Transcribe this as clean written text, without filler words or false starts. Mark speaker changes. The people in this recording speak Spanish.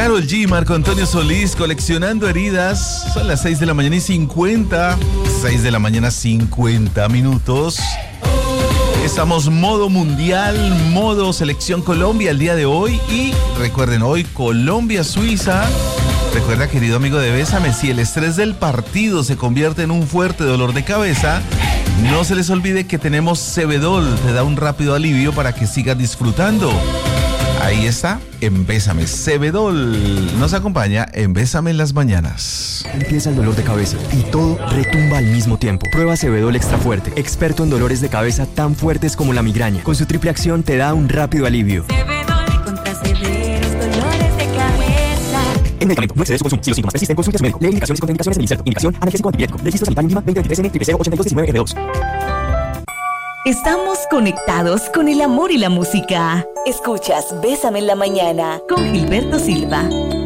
Speaker 1: Karol G, Marco Antonio Solís, Coleccionando Heridas. Son las 6 de la mañana y 50. 6 de la mañana, 50 minutos. Estamos modo mundial, modo selección Colombia el día de hoy. Y recuerden, hoy Colombia-Suiza. Recuerda, querido amigo de Bésame, si el estrés del partido se convierte en un fuerte dolor de cabeza, no se les olvide que tenemos Cebedol. Te da un rápido alivio para que sigas disfrutando. Ahí está, en Bésame. Cebedol nos acompaña en Bésame en las mañanas.
Speaker 2: Empieza el dolor de cabeza y todo retumba al mismo tiempo. Prueba Cebedol Extra Fuerte, experto en dolores de cabeza tan fuertes como la migraña. Con su triple acción te da un rápido alivio.
Speaker 3: Cebedol contra severos dolores de cabeza.
Speaker 2: El medicamento no excede su consumo. Si los síntomas persisten, consulte a su médico. Lee indicaciones y contraindicaciones en el inserto. Indicación: analgésico antipirético. Registro sanitario mínima 2023N008219R2.
Speaker 4: Estamos conectados con el amor y la música. Escuchas Bésame en la mañana con Gilberto Silva.